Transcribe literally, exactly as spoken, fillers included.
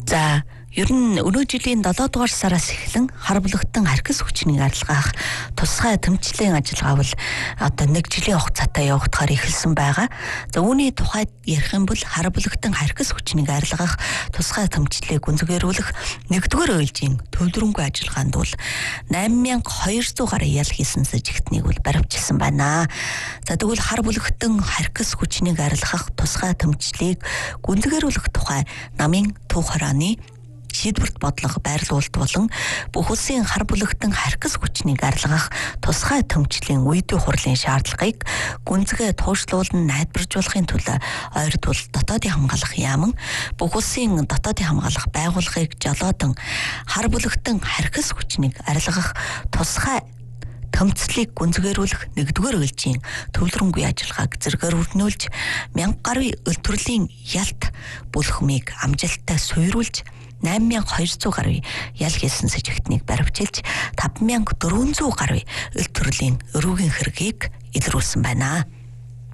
За ер нь өнөө жилийн долоо дугаар сараас эхлэн хар бүлэгтэн харьцас хүчнийг арилгаах тусгай тэмцлийн ажиллагаа бол одоо нэг жилийн хугацаатай явагдахаар эхэлсэн байгаа. За үүний тухайд ярих юм бол хар бүлэгтэн харьцас хүчнийг арилгаах тусгай тэмцлийг гүнзгийрүүлэх нэгдүгээр уйлжийн төвлөрөнгүй ажиллагаанд бол найман мянга хоёр зуун гаруй ял хийсэн сэжигтнийг бол баривчилсан байна. За тэгвэл хар бүлэгтэн харьцас хүчнийг арилгах тусгай тэмцлийг гүнзгийрүүлэх тухай намын төв хорооны шийдвэрт бодлого байрлуулалт болон бүх улсын хар бүлэгтэн харьцас хүчнийг арилгах тусгай тэмцлийн үедээ хурлын шаардлагыг гүнзгий туушруулан найдваржуулахын төлөө ойртол дотоодын хамгаалах яаман бүх улсын дотоодын хамгаалах байгууллагыг жолоодон хар бүлэгтэн харьцас хүчнийг арилгах тусгай тэмцлийг гүнзгийрүүлэх нэгдүгээр уйлжийн төвлөрөнгүй ажиллагааг зэргээр өрнүүлж мянга гаруй өл төрлийн ялт бүлхмийг амжилттай суйруулж найман мянга хоёр зуун гаруй ял хийсэн сэжигтнийг баривчилж таван мянга дөрвөн зуун гаруй өл төрлийн өрүүгийн хэргийг илрүүлсэн байна.